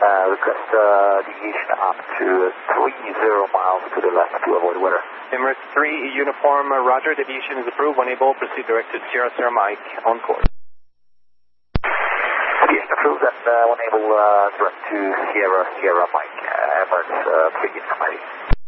Request deviation up to 30 miles to the left to avoid weather. Emirates 3, uniform, roger, deviation is approved. When able, proceed direct to Sierra Sierra Mike, on course. Deviation approved and when able, direct to Sierra Sierra Mike, Emirates 3 Miami.